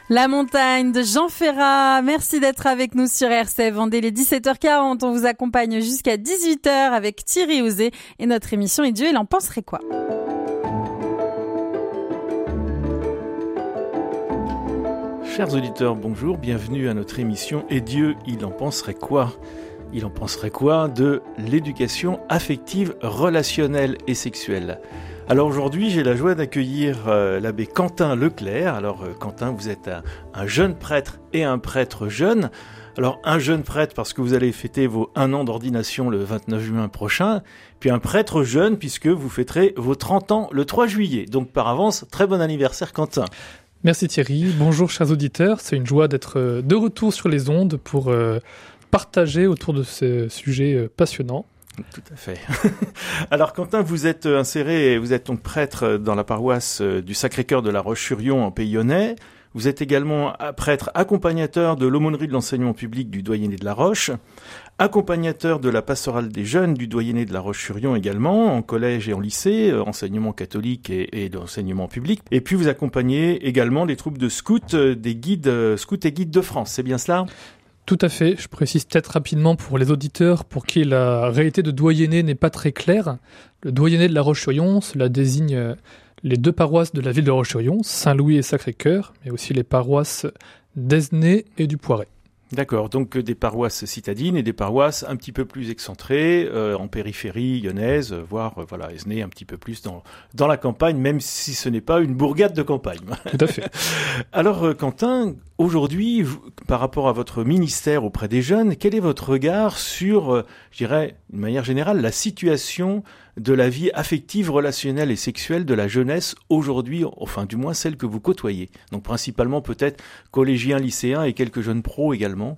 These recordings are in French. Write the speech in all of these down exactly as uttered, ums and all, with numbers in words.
La montagne de Jean Ferrat. Merci d'être avec nous sur R C F Vendée. Les dix-sept heures quarante, on vous accompagne jusqu'à dix-huit heures avec Thierry Ouzé et notre émission Et Dieu, il en penserait quoi? Chers auditeurs, bonjour, bienvenue à notre émission Et Dieu, il en penserait quoi? Il en penserait quoi de l'éducation affective, relationnelle et sexuelle? Alors aujourd'hui, j'ai la joie d'accueillir euh, l'abbé Quentin Leclerc. Alors euh, Quentin, vous êtes un, un jeune prêtre et un prêtre jeune. Alors un jeune prêtre parce que vous allez fêter vos un an d'ordination le vingt-neuf juin prochain, puis un prêtre jeune puisque vous fêterez vos trente ans le trois juillet. Donc par avance, très bon anniversaire Quentin. Merci Thierry, bonjour chers auditeurs, c'est une joie d'être de retour sur les ondes pour euh, partager autour de ce sujet euh, passionnant. Tout à fait. Alors Quentin, vous êtes inséré, vous êtes donc prêtre dans la paroisse du Sacré-Cœur de la Roche-sur-Yon en Pays Lyonnais. Vous êtes également prêtre accompagnateur de l'aumônerie de l'enseignement public du Doyenné de la Roche, accompagnateur de la pastorale des jeunes du Doyenné de la Roche-sur-Yon également, en collège et en lycée, enseignement catholique et, et d'enseignement public. Et puis vous accompagnez également les troupes de scouts, des guides, scouts et guides de France, c'est bien cela ? Tout à fait, je précise peut-être rapidement pour les auditeurs pour qui la réalité de Doyenné n'est pas très claire. Le Doyenné de la Roche-sur-Yon, cela désigne les deux paroisses de la ville de Roche-sur-Yon, Saint-Louis et Sacré-Cœur, mais aussi les paroisses d'Esnay et du Poiret. D'accord, donc des paroisses citadines et des paroisses un petit peu plus excentrées, euh, en périphérie lyonnaise, voire euh, voilà, Esnay un petit peu plus dans dans la campagne, même si ce n'est pas une bourgade de campagne. Tout à fait. Alors euh, Quentin, aujourd'hui, vous, par rapport à votre ministère auprès des jeunes, quel est votre regard sur, euh, je dirais, d'une manière générale, la situation de la vie affective, relationnelle et sexuelle de la jeunesse aujourd'hui, enfin du moins celle que vous côtoyez. Donc principalement peut-être collégiens, lycéens et quelques jeunes pros également.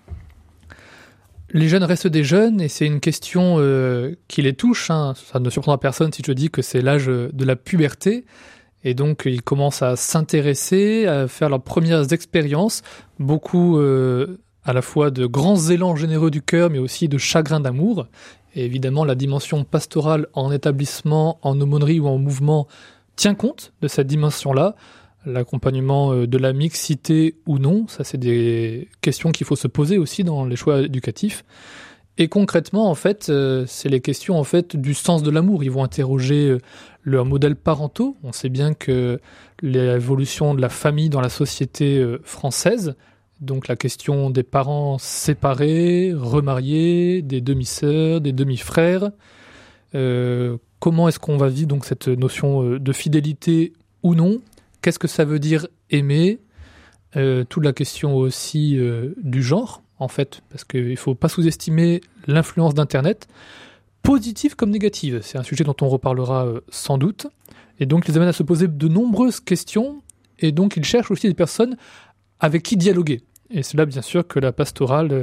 Les jeunes restent des jeunes et c'est une question euh, qui les touche. Hein. Ça ne surprendra personne si je dis que c'est l'âge de la puberté. Et donc ils commencent à s'intéresser, à faire leurs premières expériences. Beaucoup euh, à la fois de grands élans généreux du cœur mais aussi de chagrin d'amour. Et évidemment, la dimension pastorale en établissement, en aumônerie ou en mouvement tient compte de cette dimension-là. L'accompagnement de la mixité ou non, ça c'est des questions qu'il faut se poser aussi dans les choix éducatifs. Et concrètement, en fait, c'est les questions en fait du sens de l'amour. Ils vont interroger leurs modèles parentaux. On sait bien que l'évolution de la famille dans la société française, donc la question des parents séparés, remariés, des demi-sœurs, des demi-frères. Euh, comment est-ce qu'on va vivre donc cette notion de fidélité ou non? Qu'est-ce que ça veut dire aimer? euh, Toute la question aussi euh, du genre, en fait, parce qu'il ne faut pas sous-estimer l'influence d'Internet, positive comme négative. C'est un sujet dont on reparlera euh, sans doute. Et donc, ils amènent à se poser de nombreuses questions, et donc ils cherchent aussi des personnes avec qui dialoguer. Et c'est là, bien sûr, que la pastorale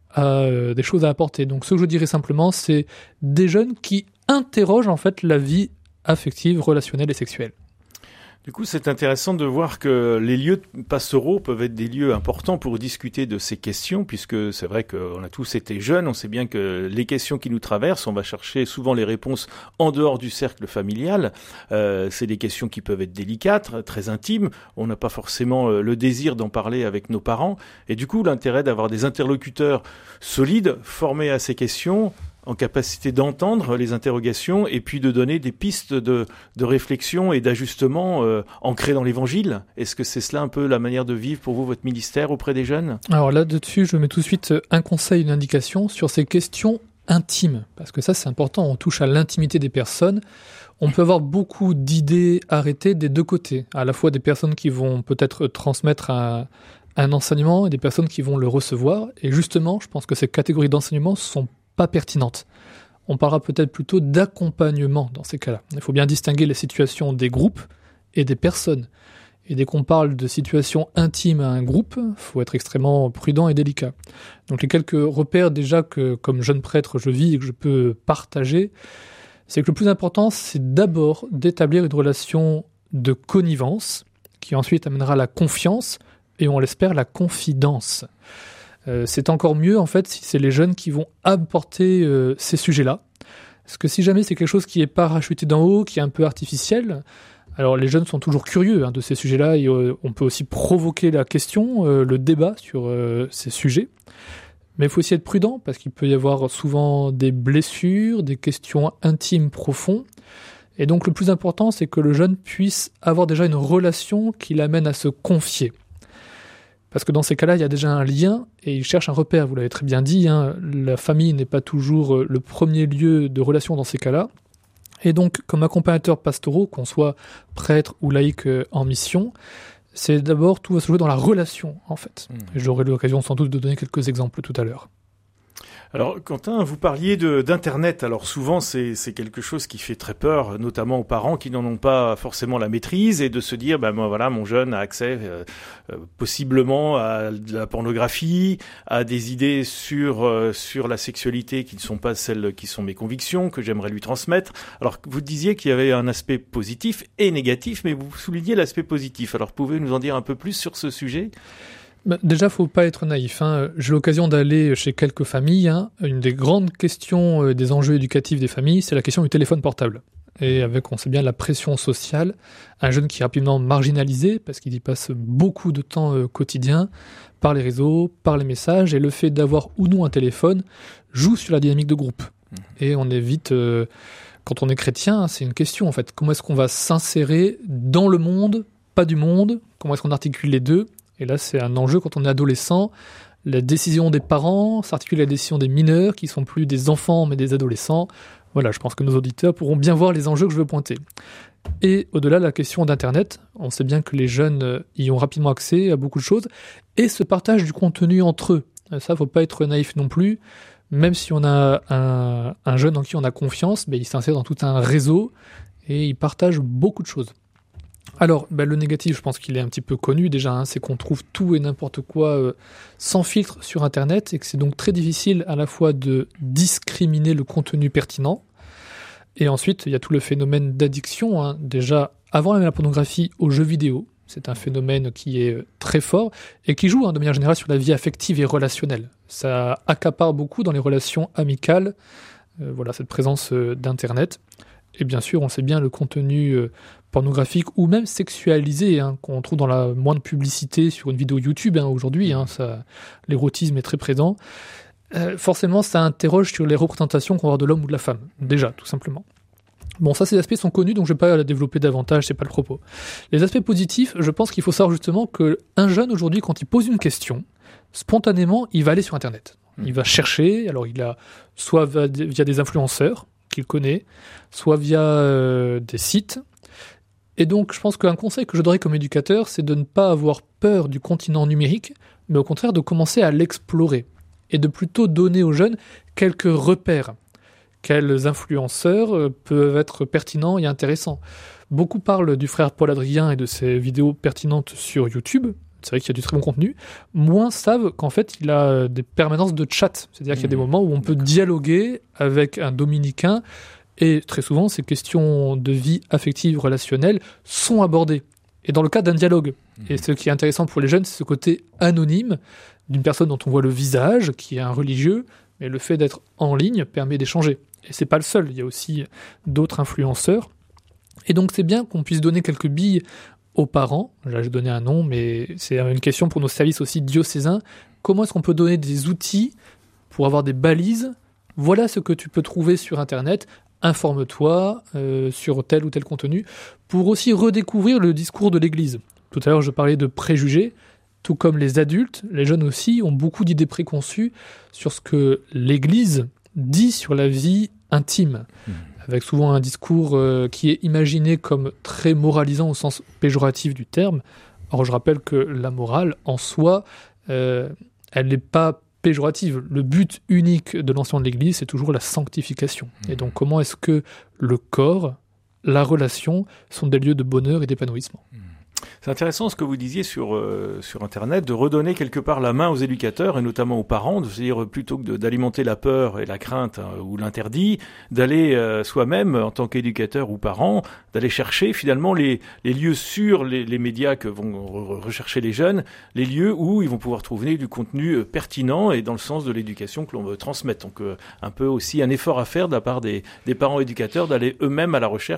a des choses à apporter. Donc, ce que je dirais simplement, c'est des jeunes qui interrogent, en fait, la vie affective, relationnelle et sexuelle. Du coup, c'est intéressant de voir que les lieux pastoraux peuvent être des lieux importants pour discuter de ces questions, puisque c'est vrai qu'on a tous été jeunes, on sait bien que les questions qui nous traversent, on va chercher souvent les réponses en dehors du cercle familial. Euh, c'est des questions qui peuvent être délicates, très intimes, on n'a pas forcément le désir d'en parler avec nos parents, et du coup, l'intérêt d'avoir des interlocuteurs solides, formés à ces questions, en capacité d'entendre les interrogations et puis de donner des pistes de, de réflexion et d'ajustement euh, ancrées dans l'Évangile. Est-ce que c'est cela un peu la manière de vivre pour vous, votre ministère auprès des jeunes? Alors là-dessus, je mets tout de suite un conseil, une indication sur ces questions intimes. Parce que ça, c'est important, on touche à l'intimité des personnes. On peut avoir beaucoup d'idées arrêtées des deux côtés. À la fois des personnes qui vont peut-être transmettre un, un enseignement et des personnes qui vont le recevoir. Et justement, je pense que ces catégories d'enseignement sont pas pertinente. On parlera peut-être plutôt d'accompagnement dans ces cas-là. Il faut bien distinguer les situations des groupes et des personnes. Et dès qu'on parle de situations intimes à un groupe, il faut être extrêmement prudent et délicat. Donc les quelques repères déjà que, comme jeune prêtre, je vis et que je peux partager, c'est que le plus important, c'est d'abord d'établir une relation de connivence qui ensuite amènera la confiance et on l'espère la confidence. Euh, c'est encore mieux en fait si c'est les jeunes qui vont apporter euh, ces sujets-là. Parce que si jamais c'est quelque chose qui est parachuté d'en haut, qui est un peu artificiel, Alors les jeunes sont toujours curieux hein, de ces sujets-là et euh, on peut aussi provoquer la question, euh, le débat sur euh, ces sujets. Mais il faut aussi être prudent parce qu'il peut y avoir souvent des blessures, des questions intimes profondes. Et donc le plus important, c'est que le jeune puisse avoir déjà une relation qui l'amène à se confier. Parce que dans ces cas-là, il y a déjà un lien et il cherche un repère. Vous l'avez très bien dit, hein, la famille n'est pas toujours le premier lieu de relation dans ces cas-là. Et donc, comme accompagnateurs pastoraux, qu'on soit prêtre ou laïc en mission, c'est d'abord, tout va se jouer dans la relation, en fait. Mmh. J'aurai l'occasion sans doute de donner quelques exemples tout à l'heure. Alors, Quentin, vous parliez de, d'Internet. Alors, souvent, c'est, c'est quelque chose qui fait très peur, notamment aux parents qui n'en ont pas forcément la maîtrise, et de se dire, ben, moi, voilà, mon jeune a accès euh, euh, possiblement à de la pornographie, à des idées sur euh, sur la sexualité qui ne sont pas celles qui sont mes convictions, que j'aimerais lui transmettre. Alors, vous disiez qu'il y avait un aspect positif et négatif, mais vous souligniez l'aspect positif. Alors, pouvez-vous nous en dire un peu plus sur ce sujet ? Déjà, faut pas être naïf. Hein. J'ai l'occasion d'aller chez quelques familles. Hein. Une des grandes questions euh, des enjeux éducatifs des familles, c'est la question du téléphone portable. Et avec, on sait bien, la pression sociale, un jeune qui est rapidement marginalisé parce qu'il y passe beaucoup de temps euh, quotidien par les réseaux, par les messages, et le fait d'avoir ou non un téléphone joue sur la dynamique de groupe. Mmh. Et on évite, euh, quand on est chrétien, c'est une question en fait. Comment est-ce qu'on va s'insérer dans le monde, pas du monde ? Comment est-ce qu'on articule les deux ? Et là, c'est un enjeu quand on est adolescent. La décision des parents s'articule à la décision des mineurs, qui sont plus des enfants, mais des adolescents. Voilà, je pense que nos auditeurs pourront bien voir les enjeux que je veux pointer. Et au-delà de la question d'Internet, on sait bien que les jeunes y ont rapidement accès à beaucoup de choses et se partagent du contenu entre eux. Ça, faut pas être naïf non plus. Même si on a un, un jeune en qui on a confiance, ben, il s'insère dans tout un réseau et il partage beaucoup de choses. Alors, ben, le négatif, je pense qu'il est un petit peu connu déjà, hein, c'est qu'on trouve tout et n'importe quoi euh, sans filtre sur Internet et que c'est donc très difficile à la fois de discriminer le contenu pertinent. Et ensuite, il y a tout le phénomène d'addiction, hein, déjà avant même la pornographie aux jeux vidéo. C'est un phénomène qui est très fort et qui joue hein, de manière générale sur la vie affective et relationnelle. Ça accapare beaucoup dans les relations amicales, euh, voilà, cette présence euh, d'Internet. Et bien sûr, on sait bien le contenu euh, pornographique ou même sexualisé hein, qu'on trouve dans la moindre publicité sur une vidéo YouTube hein, aujourd'hui. Hein, ça, l'érotisme est très présent. Euh, forcément, ça interroge sur les représentations qu'on va avoir de l'homme ou de la femme, déjà, tout simplement. Bon, ça, ces aspects sont connus, donc je ne vais pas la développer davantage, c'est pas le propos. Les aspects positifs, je pense qu'il faut savoir justement qu'un jeune aujourd'hui, quand il pose une question, spontanément, il va aller sur Internet. Il va chercher, alors il a soit via des influenceurs qu'il connaît, soit via euh, des sites. Et donc, je pense qu'un conseil que je donnerais comme éducateur, c'est de ne pas avoir peur du continent numérique, mais au contraire de commencer à l'explorer et de plutôt donner aux jeunes quelques repères. Quels influenceurs peuvent être pertinents et intéressants. Beaucoup parlent du frère Paul Adrien et de ses vidéos pertinentes sur YouTube. C'est vrai qu'il y a du très bon contenu. Moins savent qu'en fait, il a des permanences de chat. C'est-à-dire mmh, qu'il y a des moments où on peut dialoguer avec un dominicain et très souvent, ces questions de vie affective, relationnelle sont abordées. Et dans le cadre d'un dialogue. Mmh. Et ce qui est intéressant pour les jeunes, c'est ce côté anonyme d'une personne dont on voit le visage, qui est un religieux, mais le fait d'être en ligne permet d'échanger. Et c'est pas le seul, il y a aussi d'autres influenceurs. Et donc c'est bien qu'on puisse donner quelques billes aux parents. Là, j'ai donné un nom, mais c'est une question pour nos services aussi diocésains. Comment est-ce qu'on peut donner des outils pour avoir des balises ? Voilà ce que tu peux trouver sur Internet. Informe-toi euh, sur tel ou tel contenu pour aussi redécouvrir le discours de l'Église. Tout à l'heure, je parlais de préjugés. Tout comme les adultes, les jeunes aussi ont beaucoup d'idées préconçues sur ce que l'Église dit sur la vie intime, mmh. avec souvent un discours euh, qui est imaginé comme très moralisant au sens péjoratif du terme. Or, je rappelle que la morale, en soi, euh, elle n'est pas péjorative. Le but unique de l'enseignement de l'Église, c'est toujours la sanctification. Mmh. Et donc, comment est-ce que le corps, la relation, sont des lieux de bonheur et d'épanouissement ? Mmh. C'est intéressant ce que vous disiez sur euh, sur Internet, de redonner quelque part la main aux éducateurs et notamment aux parents, de se dire plutôt que de, d'alimenter la peur et la crainte hein, ou l'interdit, d'aller euh, soi-même en tant qu'éducateur ou parent, d'aller chercher finalement les les lieux sur les, les médias que vont re- rechercher les jeunes, les lieux où ils vont pouvoir trouver du contenu pertinent et dans le sens de l'éducation que l'on veut transmettre. Donc euh, un peu aussi un effort à faire de la part des des parents éducateurs d'aller eux-mêmes à la recherche pour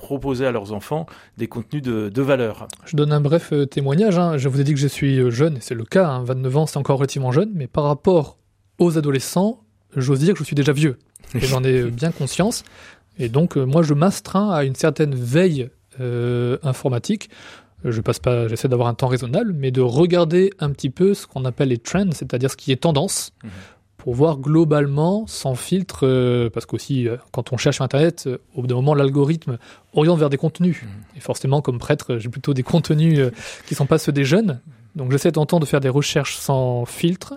proposer à leurs enfants des contenus de, de valeur. Je donne un bref euh, témoignage. Hein. Je vous ai dit que je suis euh, jeune, et c'est le cas. Hein. vingt-neuf ans, c'est encore relativement jeune, mais par rapport aux adolescents, j'ose dire que je suis déjà vieux. Et j'en ai bien conscience. Et donc, euh, moi, je m'astreins à une certaine veille euh, informatique. Je passe pas, j'essaie d'avoir un temps raisonnable, mais de regarder un petit peu ce qu'on appelle les trends, c'est-à-dire ce qui est tendance, mmh. pour voir globalement, sans filtre, euh, parce qu'aussi, euh, quand on cherche sur Internet, euh, au bout d'un moment, l'algorithme oriente vers des contenus. Mmh. Et forcément, comme prêtre, j'ai plutôt des contenus euh, qui sont pas ceux des jeunes. Donc, j'essaie de temps en temps de faire des recherches sans filtre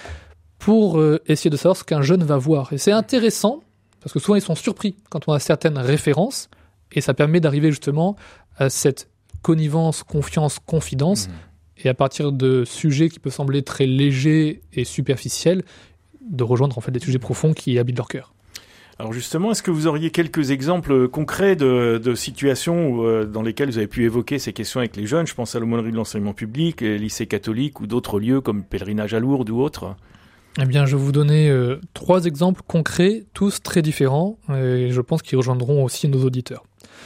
pour euh, essayer de savoir ce qu'un jeune va voir. Et c'est intéressant, parce que souvent, ils sont surpris quand on a certaines références, et ça permet d'arriver justement à cette connivence, confiance, confidence, mmh. et à partir de sujets qui peuvent sembler très légers et superficiels, de rejoindre en fait des sujets profonds qui habitent leur cœur. Alors justement, est-ce que vous auriez quelques exemples concrets de, de situations où, euh, dans lesquelles vous avez pu évoquer ces questions avec les jeunes ? Je pense à l'aumônerie de l'enseignement public, les lycées catholiques ou d'autres lieux comme pèlerinage à Lourdes ou autres. Eh bien, je vais vous donner euh, trois exemples concrets, tous très différents, et je pense qu'ils rejoindront aussi nos auditeurs.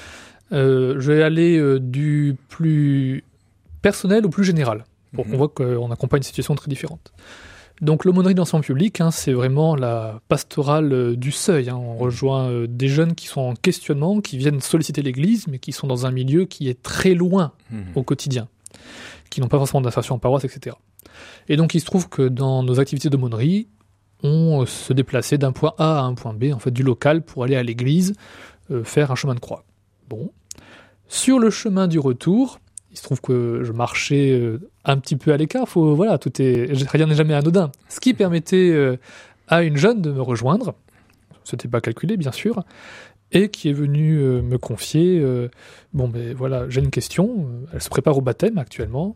Euh, je vais aller euh, du plus personnel au plus général, pour mmh. qu'on voit qu'on accompagne une situation très différente. Donc l'aumônerie de l'enseignement public, hein, c'est vraiment la pastorale euh, du seuil. Hein. On rejoint euh, des jeunes qui sont en questionnement, qui viennent solliciter l'Église, mais qui sont dans un milieu qui est très loin mmh. au quotidien, qui n'ont pas forcément d'insertion en paroisse, et cetera. Et donc il se trouve que dans nos activités d'aumônerie, on euh, se déplaçait d'un point A à un point B, en fait du local, pour aller à l'Église, euh, faire un chemin de croix. Bon. Sur le chemin du retour, il se trouve que je marchais euh, un petit peu à l'écart. Faut, voilà, tout est, rien n'est jamais anodin. Ce qui permettait euh, à une jeune de me rejoindre, c'était pas calculé bien sûr, et qui est venue euh, me confier, euh, bon ben voilà, j'ai une question. Elle se prépare au baptême actuellement.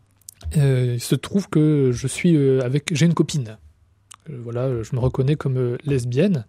Euh, il se trouve que je suis euh, avec, j'ai une copine. Euh, voilà, je me reconnais comme euh, lesbienne.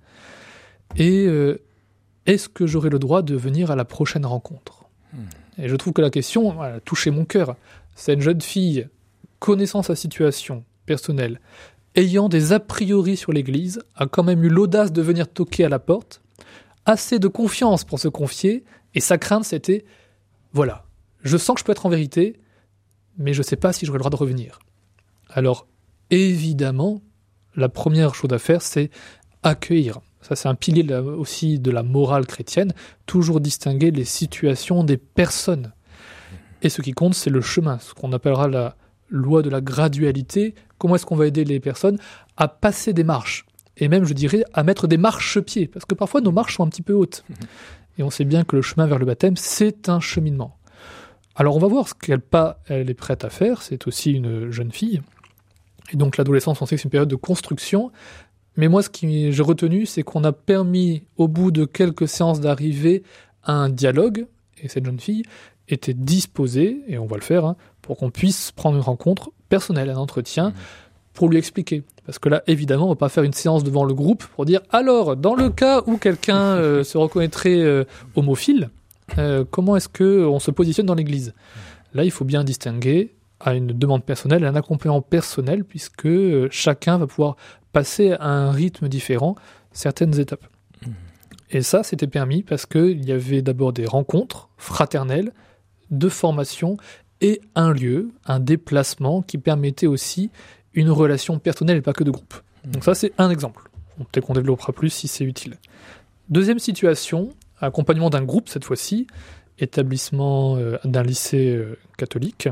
Et euh, est-ce que j'aurai le droit de venir à la prochaine rencontre ? Et je trouve que la question voilà, a touché mon cœur. Cette jeune fille, connaissant sa situation personnelle, ayant des a priori sur l'Église, a quand même eu l'audace de venir toquer à la porte, assez de confiance pour se confier, et sa crainte c'était, voilà, je sens que je peux être en vérité, mais je ne sais pas si j'aurai le droit de revenir. Alors, évidemment, la première chose à faire, c'est accueillir. Ça, c'est un pilier de la, aussi de la morale chrétienne, toujours distinguer les situations des personnes. Et ce qui compte, c'est le chemin, ce qu'on appellera la loi de la gradualité. Comment est-ce qu'on va aider les personnes à passer des marches ? Et même, je dirais, à mettre des marchepieds, parce que parfois, nos marches sont un petit peu hautes. Et on sait bien que le chemin vers le baptême, c'est un cheminement. Alors, on va voir ce qu'elle pas, elle est prête à faire. C'est aussi une jeune fille. Et donc, l'adolescence, on sait que c'est une période de construction. Mais moi, ce que j'ai retenu, c'est qu'on a permis, au bout de quelques séances, d'arriver à un dialogue, et cette jeune fille était disposée, et on va le faire, hein, pour qu'on puisse prendre une rencontre personnelle, un entretien, mmh. pour lui expliquer. Parce que là, évidemment, on ne va pas faire une séance devant le groupe pour dire « Alors, dans le cas où quelqu'un euh, se reconnaîtrait euh, homophile, euh, comment est-ce qu'on se positionne dans l'Église ?» Là, il faut bien distinguer à une demande personnelle, à un accompagnement personnel, puisque euh, chacun va pouvoir passer à un rythme différent certaines étapes. Mmh. Et ça, c'était permis parce qu'il y avait d'abord des rencontres fraternelles, de formation, et un lieu, un déplacement qui permettait aussi une relation personnelle et pas que de groupe. Mmh. Donc ça, c'est un exemple. Peut-être qu'on développera plus si c'est utile. Deuxième situation, accompagnement d'un groupe cette fois-ci, établissement euh, d'un lycée euh, catholique.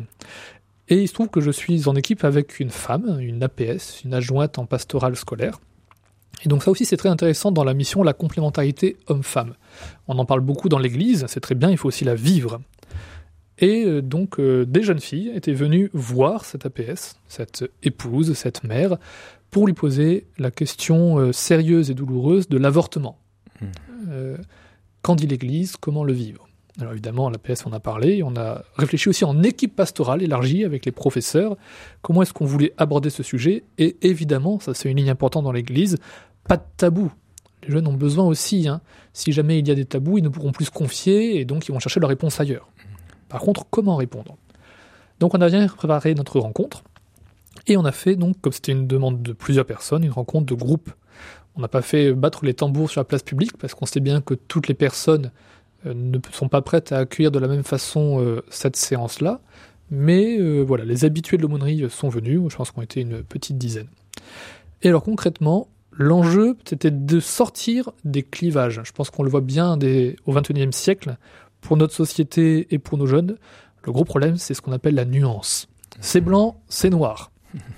Et il se trouve que je suis en équipe avec une femme, une A P S, une adjointe en pastorale scolaire. Et donc ça aussi c'est très intéressant dans la mission, la complémentarité homme-femme. On en parle beaucoup dans l'église, c'est très bien, il faut aussi la vivre. Et euh, donc euh, des jeunes filles étaient venues voir cette A P S, cette épouse, cette mère, pour lui poser la question euh, sérieuse et douloureuse de l'avortement. Mmh. Euh, qu'en dit l'église, comment le vivre ? Alors évidemment, à l'A P S, on a parlé, on a réfléchi aussi en équipe pastorale élargie avec les professeurs, comment est-ce qu'on voulait aborder ce sujet, et évidemment, ça c'est une ligne importante dans l'Église, pas de tabou. Les jeunes ont besoin aussi, hein. Si jamais il y a des tabous, ils ne pourront plus se confier, et donc ils vont chercher leur réponse ailleurs. Par contre, comment répondre ? Donc on a bien préparé notre rencontre, et on a fait, donc, comme c'était une demande de plusieurs personnes, une rencontre de groupe. On n'a pas fait battre les tambours sur la place publique, parce qu'on sait bien que toutes les personnes euh, ne sont pas prêtes à accueillir de la même façon euh, cette séance-là. Mais euh, voilà, les habitués de l'aumônerie sont venus, je pense qu'on était une petite dizaine. Et alors concrètement, l'enjeu, c'était de sortir des clivages. Je pense qu'on le voit bien des, au vingt et unième siècle, pour notre société et pour nos jeunes. Le gros problème, c'est ce qu'on appelle la nuance. C'est blanc, c'est noir.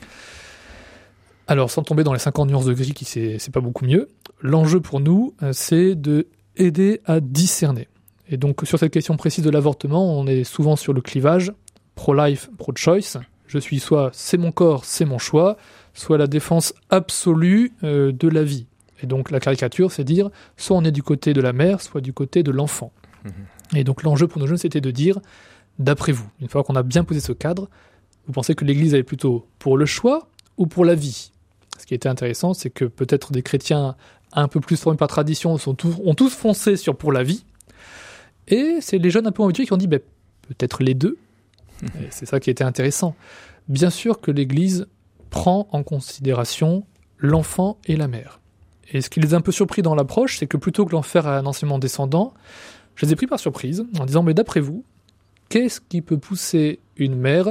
Alors, sans tomber dans les cinquante nuances de gris, qui c'est, c'est pas beaucoup mieux, l'enjeu pour nous, c'est de aider à discerner. Et donc, sur cette question précise de l'avortement, on est souvent sur le clivage pro-life, pro-choice. Je suis soit c'est mon corps, c'est mon choix, soit la défense absolue euh, de la vie. Et donc, la caricature, c'est dire soit on est du côté de la mère, soit du côté de l'enfant. Mmh. Et donc, l'enjeu pour nos jeunes, c'était de dire, d'après vous, une fois qu'on a bien posé ce cadre, vous pensez que l'Église est plutôt pour le choix ou pour la vie ? Ce qui était intéressant, c'est que peut-être des chrétiens un peu plus formés par tradition sont tous, ont tous foncé sur pour la vie. Et c'est les jeunes un peu habitués qui ont dit bah, peut-être les deux. Et c'est ça qui était intéressant. Bien sûr que l'Église prend en considération l'enfant et la mère. Et ce qui les a un peu surpris dans l'approche, c'est que plutôt que d'en faire un enseignement descendant, je les ai pris par surprise en disant mais d'après vous, qu'est-ce qui peut pousser une mère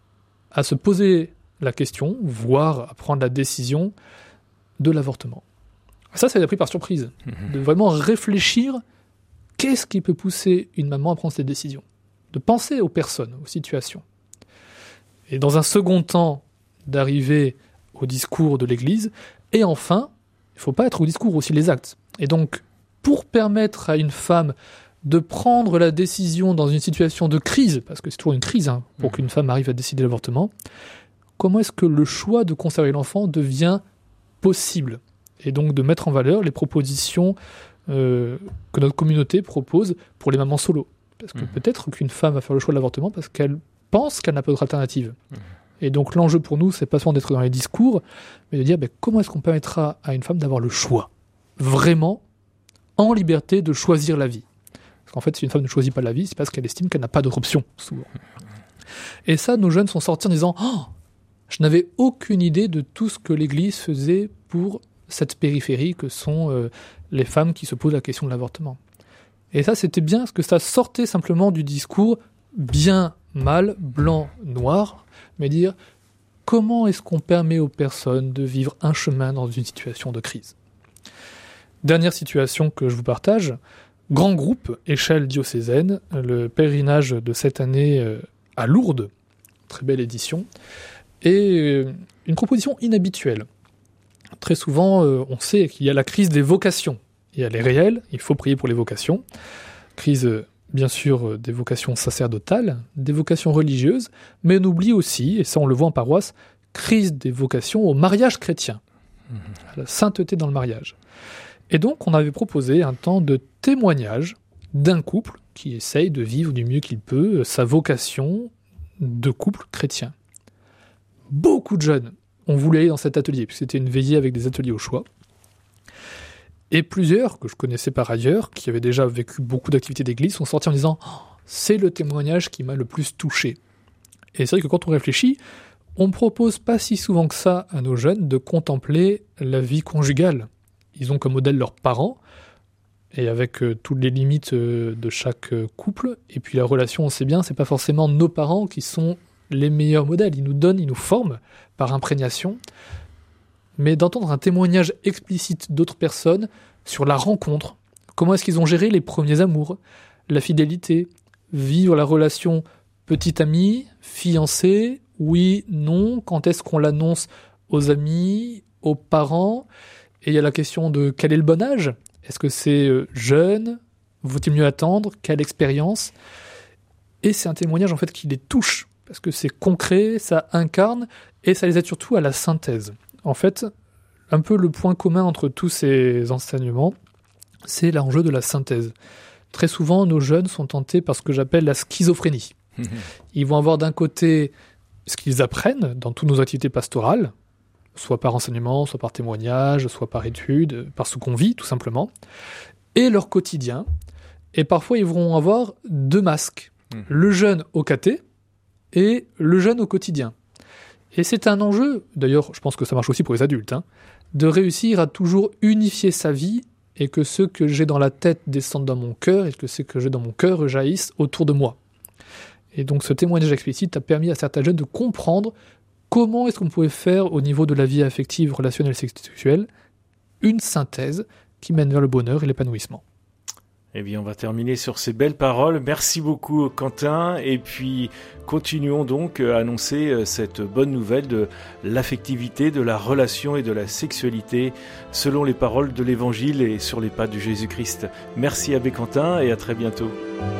à se poser la question, voire à prendre la décision de l'avortement. Ça, ça les a pris par surprise, mmh. de vraiment réfléchir qu'est-ce qui peut pousser une maman à prendre cette décision, de penser aux personnes, aux situations. Et dans un second temps, d'arriver au discours de l'Église, et enfin, il ne faut pas être au discours, aussi les actes. Et donc, pour permettre à une femme de prendre la décision dans une situation de crise, parce que c'est toujours une crise hein, pour mmh. qu'une femme arrive à décider l'avortement, comment est-ce que le choix de conserver l'enfant devient possible ? Et donc de mettre en valeur les propositions euh, que notre communauté propose pour les mamans solo. Parce que mmh. peut-être qu'une femme va faire le choix de l'avortement parce qu'elle pense qu'elle n'a pas d'autre alternative. Mmh. Et donc l'enjeu pour nous, c'est pas seulement d'être dans les discours, mais de dire ben, comment est-ce qu'on permettra à une femme d'avoir le choix, vraiment en liberté de choisir la vie. Parce qu'en fait, si une femme ne choisit pas la vie, c'est parce qu'elle estime qu'elle n'a pas d'autre option, souvent. Et ça, nos jeunes sont sortis en disant oh, je n'avais aucune idée de tout ce que l'Église faisait pour cette périphérie que sont euh, les femmes qui se posent la question de l'avortement. Et ça, c'était bien, parce que ça sortait simplement du discours bien, mal, blanc, noir, mais dire comment est-ce qu'on permet aux personnes de vivre un chemin dans une situation de crise. Dernière situation que je vous partage, grand groupe, échelle diocésaine, le pèlerinage de cette année euh, à Lourdes, très belle édition, et une proposition inhabituelle. Très souvent, euh, on sait qu'il y a la crise des vocations. Et elle est réelle, il faut prier pour les vocations. Crise, euh, bien sûr, euh, des vocations sacerdotales, des vocations religieuses, mais on oublie aussi, et ça on le voit en paroisse, crise des vocations au mariage chrétien, mmh. à la sainteté dans le mariage. Et donc, on avait proposé un temps de témoignage d'un couple qui essaye de vivre du mieux qu'il peut sa vocation de couple chrétien. Beaucoup de jeunes ont voulu aller dans cet atelier, puisque c'était une veillée avec des ateliers au choix. Et plusieurs, que je connaissais par ailleurs, qui avaient déjà vécu beaucoup d'activités d'église, sont sortis en disant oh, « c'est le témoignage qui m'a le plus touché ». Et c'est vrai que quand on réfléchit, on ne propose pas si souvent que ça à nos jeunes de contempler la vie conjugale. Ils ont comme modèle leurs parents, et avec euh, toutes les limites euh, de chaque euh, couple, et puis la relation, on sait bien, c'est pas forcément nos parents qui sont les meilleurs modèles. Ils nous donnent, ils nous forment par imprégnation, mais d'entendre un témoignage explicite d'autres personnes sur la rencontre, comment est-ce qu'ils ont géré les premiers amours, la fidélité, vivre la relation petit ami, fiancé, oui, non, quand est-ce qu'on l'annonce aux amis, aux parents, et il y a la question de quel est le bon âge ? Est-ce que c'est jeune ? Vaut-il mieux attendre ? Quelle expérience ? Et c'est un témoignage en fait qui les touche, parce que c'est concret, ça incarne, et ça les aide surtout à la synthèse. En fait, un peu le point commun entre tous ces enseignements, c'est l'enjeu de la synthèse. Très souvent, nos jeunes sont tentés par ce que j'appelle la schizophrénie. Mmh. Ils vont avoir d'un côté ce qu'ils apprennent dans toutes nos activités pastorales, soit par enseignement, soit par témoignage, soit par étude, par ce qu'on vit, tout simplement, et leur quotidien. Et parfois, ils vont avoir deux masques. Mmh. Le jeune au caté et le jeune au quotidien. Et c'est un enjeu, d'ailleurs, je pense que ça marche aussi pour les adultes, hein, de réussir à toujours unifier sa vie et que ce que j'ai dans la tête descende dans mon cœur, et que ce que j'ai dans mon cœur jaillisse autour de moi. Et donc ce témoignage explicite a permis à certains jeunes de comprendre comment est-ce qu'on pouvait faire au niveau de la vie affective, relationnelle, sexuelle, une synthèse qui mène vers le bonheur et l'épanouissement. Eh bien, on va terminer sur ces belles paroles. Merci beaucoup, Quentin. Et puis, continuons donc à annoncer cette bonne nouvelle de l'affectivité, de la relation et de la sexualité selon les paroles de l'Évangile et sur les pas de Jésus-Christ. Merci, Abbé Quentin, et à très bientôt.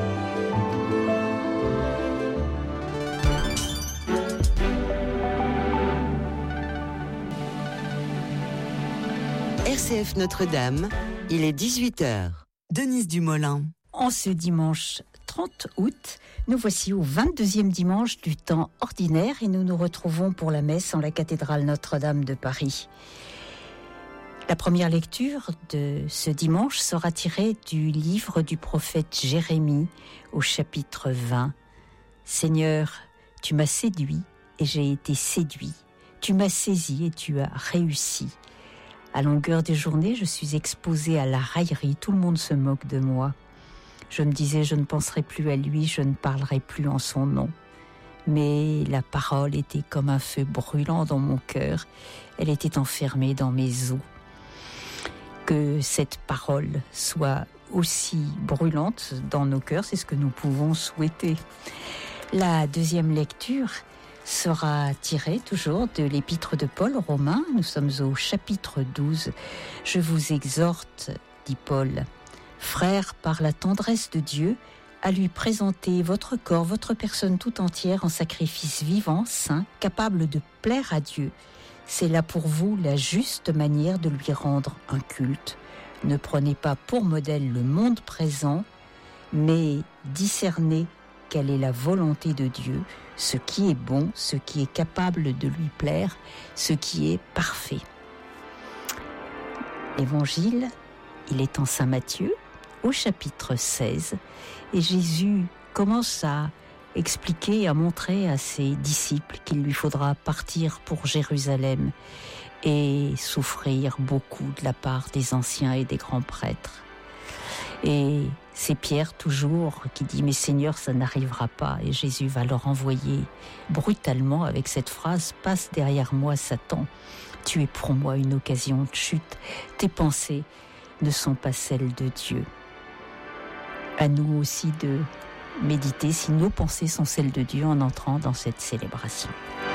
R C F Notre-Dame, il est dix-huit heures. Denise Dumoulin. En ce dimanche trente août, nous voici au vingt-deuxième dimanche du temps ordinaire et nous nous retrouvons pour la messe en la cathédrale Notre-Dame de Paris. La première lecture de ce dimanche sera tirée du livre du prophète Jérémie au chapitre vingt. Seigneur, tu m'as séduit et j'ai été séduit. Tu m'as saisi et tu as réussi. À longueur des journées, je suis exposée à la raillerie. Tout le monde se moque de moi. Je me disais, je ne penserai plus à lui, je ne parlerai plus en son nom. Mais la parole était comme un feu brûlant dans mon cœur. Elle était enfermée dans mes os. Que cette parole soit aussi brûlante dans nos cœurs, c'est ce que nous pouvons souhaiter. La deuxième lecture sera tiré toujours de l'épître de Paul aux Romains. Nous sommes au chapitre douze. Je vous exhorte, dit Paul, frères, par la tendresse de Dieu, à lui présenter votre corps, votre personne tout entière en sacrifice vivant, saint, capable de plaire à Dieu. C'est là pour vous la juste manière de lui rendre un culte. Ne prenez pas pour modèle le monde présent, mais discernez quelle est la volonté de Dieu, ce qui est bon, ce qui est capable de lui plaire, ce qui est parfait. L'évangile, il est en Saint Matthieu, au chapitre seize, et Jésus commence à expliquer, à montrer à ses disciples qu'il lui faudra partir pour Jérusalem et souffrir beaucoup de la part des anciens et des grands prêtres. Et c'est Pierre toujours qui dit « Mais Seigneur, ça n'arrivera pas » et Jésus va le renvoyer brutalement avec cette phrase « Passe derrière moi, Satan, tu es pour moi une occasion de chute, tes pensées ne sont pas celles de Dieu. » À nous aussi de méditer si nos pensées sont celles de Dieu en entrant dans cette célébration.